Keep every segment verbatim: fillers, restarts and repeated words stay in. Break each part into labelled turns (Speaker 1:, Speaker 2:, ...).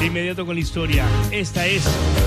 Speaker 1: De inmediato con la historia. Esta es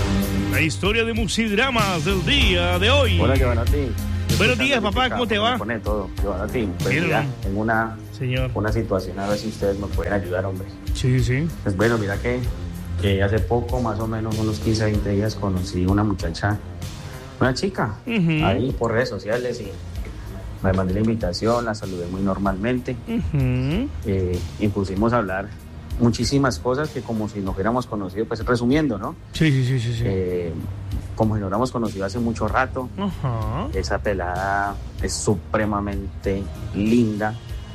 Speaker 1: la historia de Musidramas del día de hoy.
Speaker 2: Hola, Giovanotti.
Speaker 1: Buenos días, papá, ¿cómo te va?
Speaker 2: Me pone todo, Giovanotti. Pues
Speaker 1: Bien,
Speaker 2: mira,
Speaker 1: ¿no?
Speaker 2: tengo una,
Speaker 1: Señor.
Speaker 2: una situación, a ver si ustedes me pueden ayudar, hombre.
Speaker 1: Sí, sí.
Speaker 2: Pues bueno, mira que, que hace poco, más o menos unos quince, veinte días, conocí una muchacha, una chica,
Speaker 1: Uh-huh.
Speaker 2: ahí por redes sociales y me mandé la invitación, la saludé muy normalmente
Speaker 1: Uh-huh.
Speaker 2: eh, y pusimos a hablar muchísimas cosas que como si nos hubiéramos conocido, pues resumiendo, ¿no?
Speaker 1: Sí, sí, sí, sí. sí.
Speaker 2: Eh, como si nos hubiéramos conocido hace mucho rato.
Speaker 1: Ajá.
Speaker 2: Esa pelada es supremamente linda.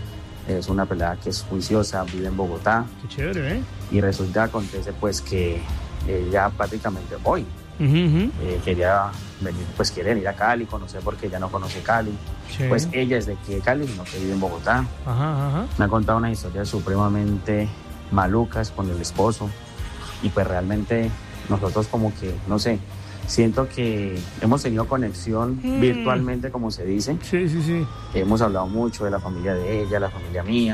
Speaker 2: Es una pelada que es juiciosa, vive en Bogotá.
Speaker 1: Qué chévere, ¿eh?
Speaker 2: Y resulta, acontece pues que ella prácticamente hoy
Speaker 1: Uh-huh.
Speaker 2: eh, quería venir, pues quiere venir a Cali, conocer porque ella no conoce Cali.
Speaker 1: Sí.
Speaker 2: Pues ella es de aquí de Cali, sino que vive en Bogotá.
Speaker 1: Ajá, ajá.
Speaker 2: Me ha contado unas historias supremamente malucas con el esposo. Y pues realmente nosotros como que, no sé, siento que hemos tenido conexión
Speaker 1: Mm.
Speaker 2: virtualmente, como se dice.
Speaker 1: Sí, sí, sí.
Speaker 2: Hemos hablado mucho de la familia de ella, la familia mía.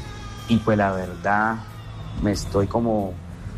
Speaker 2: Y pues la verdad, me estoy como,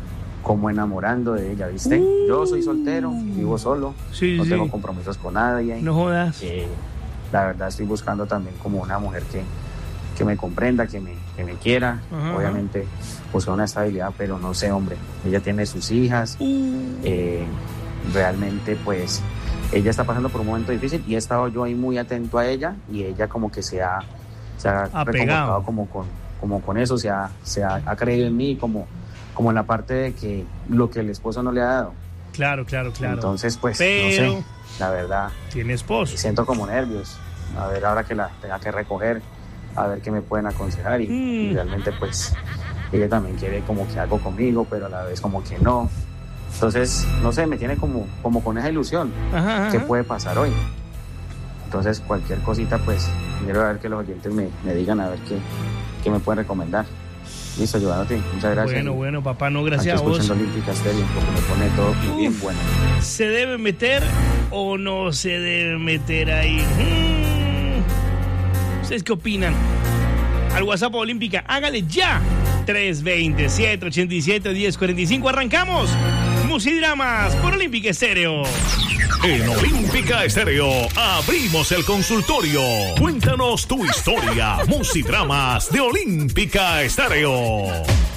Speaker 2: como enamorando de ella, ¿viste?
Speaker 1: Uh.
Speaker 2: Yo soy soltero, vivo solo,
Speaker 1: Sí,
Speaker 2: no
Speaker 1: sí.
Speaker 2: tengo compromisos con nadie.
Speaker 1: No jodas.
Speaker 2: Eh, la verdad estoy buscando también como una mujer que, que me comprenda, que me, que me quiera.
Speaker 1: Ajá.
Speaker 2: Obviamente buscar una estabilidad, pero no sé, hombre. Ella tiene sus hijas.
Speaker 1: Uh.
Speaker 2: Eh, realmente pues ella está pasando por un momento difícil y he estado yo ahí muy atento a ella y ella como que se ha, se ha
Speaker 1: Apegado.
Speaker 2: reconfortado como con, como con eso, se ha, se ha, ha creído en mí como, como en la parte de que lo que el esposo no le ha dado.
Speaker 1: Claro, claro, claro.
Speaker 2: Entonces pues
Speaker 1: Pero
Speaker 2: no sé, la verdad
Speaker 1: tiene esposo.
Speaker 2: siento como nervios, a ver ahora que la tenga que recoger, a ver qué me pueden aconsejar y,
Speaker 1: Mm.
Speaker 2: y realmente pues ella también quiere como que algo conmigo, pero a la vez como que no. Entonces, no sé, me tiene como, como con esa ilusión.
Speaker 1: Ajá, ajá.
Speaker 2: ¿Qué puede pasar hoy? Entonces, cualquier cosita, pues, quiero ver que los oyentes me, me digan a ver qué, qué me pueden recomendar. Listo, Giovanotti, muchas gracias.
Speaker 1: Bueno, bueno, papá, no,
Speaker 2: Aquí
Speaker 1: gracias a vos.
Speaker 2: escuchando Olímpica Estéreo, porque me pone todo bien
Speaker 1: Uf.
Speaker 2: bueno.
Speaker 1: ¿Se debe meter o no se debe meter ahí? Mm. ¿Ustedes qué opinan? Al WhatsApp Olímpica, hágale ya. tres dos siete, ocho siete, uno cero cuatro cinco. Arrancamos. Musidramas por Olímpica Estéreo.
Speaker 3: En Olímpica Estéreo abrimos el consultorio. Cuéntanos tu historia. Musidramas de Olímpica Estéreo.